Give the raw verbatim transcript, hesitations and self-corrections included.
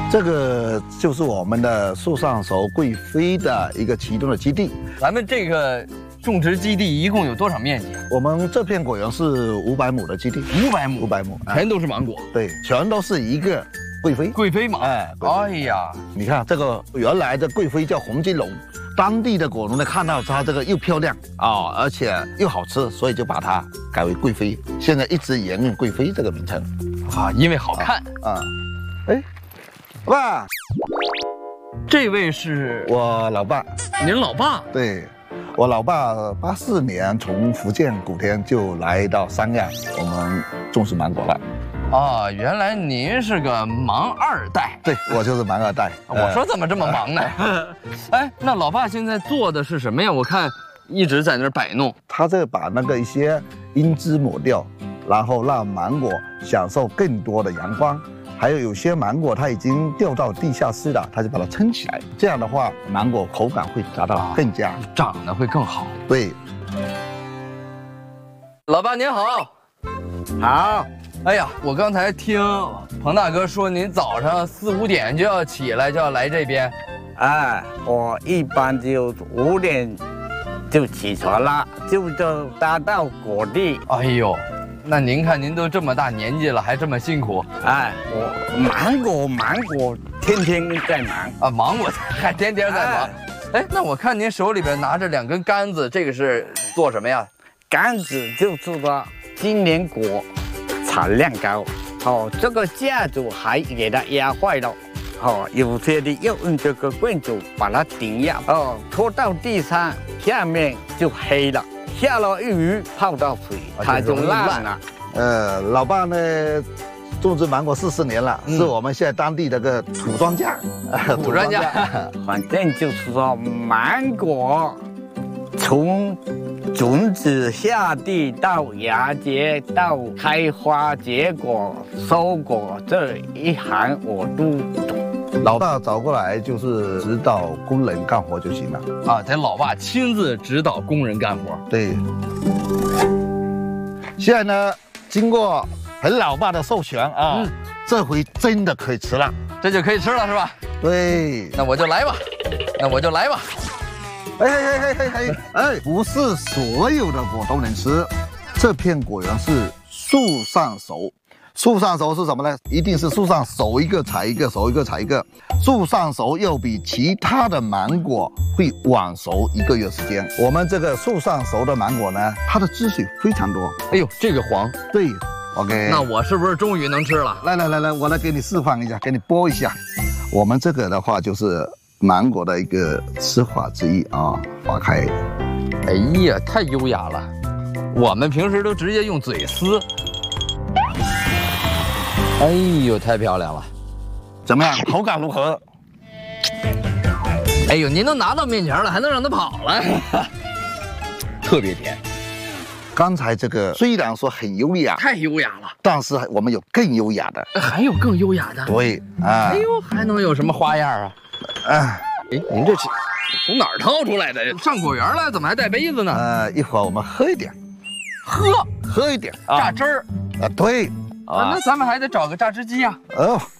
这个就是我们的树上熟贵妃的一个启动的基地。 咱们这个种植基地一共有多少面积？ 我们这片果园是五百亩的基地， 五百亩， 五百亩， 全都是芒果。 对，全都是一个贵妃。 贵妃芒， 哎， 哎呀， 你看这个原来的贵妃叫红金龙，当地的果农呢看到它这个又漂亮啊，而且又好吃，所以就把它改为贵妃。现在一直沿用贵妃这个名称啊，因为好看啊。哎，爸， 这位是我老爸， 您老爸？ 对。我老爸八四年从福建莆田就来到三亚，我们种植芒果了。 啊，原来您是个芒二代。 对，我就是芒二代。 我说怎么这么忙呢？哎，那老爸现在做的是什么呀？我看一直在那儿摆弄。 他这把那个一些阴枝抹掉，然后让芒果享受更多的阳光。还有有些芒果它已经掉到地下室了，他就把它撑起来，这样的话芒果口感会达到更佳， 啊、长得会更好。 对， 老爸您好。 好。 哎呀，我刚才听彭大哥说您早上四五点就要起来，就要来这边。 哎，我一般就五点就起床了，就就搭到果地。 哎呦。那您看，您都这么大年纪了，还这么辛苦。 哎，我芒果芒果天天在忙啊，芒果还天天在忙。哎，那我看您手里边拿着两根杆子，这个是做什么呀？ 杆子就做到今年果产量高。哦，这个架子还给它压坏了。哦，有些的要用这个棍子把它顶压。哦，拖到地上，下面就黑了。下了雨泡到水，它就烂了。 呃，老爸呢，种植芒果四十年了，嗯、是我们现在当地的个土庄稼。 土庄稼， 反正就是说，芒果从种子下地到芽结到开花结果收果这一行我都懂。 老爸找过来就是指导工人干活就行了啊，得老爸亲自指导工人干活。 对。现在呢，经过彭老爸的授权啊，嗯、这回真的可以吃了， 这就可以吃了是吧？ 对。 那我就来吧，那我就来吧。 哎哎哎哎哎哎，不是所有的果都能吃，这片果园是树上熟。树上熟是什么呢？一定是树上熟一个采一个，熟一个采一个。树上熟又比其他的芒果会晚熟一个月时间。我们这个树上熟的芒果呢，它的汁水非常多。 哎呦，这个黄。 对 ，OK。 那我是不是终于能吃了？ 来来来来，我来给你示范一下，给你剥一下。我们这个的话就是芒果的一个吃法之一啊，划开。 哎呀，太优雅了。我们平时都直接用嘴撕。哎呦，太漂亮了！ 怎么样？口感如何？ 哎呦，您都拿到面前了，还能让它跑了？特别甜。 刚才这个虽然说很优雅， 太优雅了， 但是我们有更优雅的， 还有更优雅的。 对啊。 哎呦，还能有什么花样啊？啊，哎，您这是从哪儿掏出来的？上果园了，怎么还带杯子呢？ 呃，一会儿我们喝一点， 喝喝一点， 榨汁儿。 啊，对。 啊，那咱们还得找个榨汁机啊。 哦，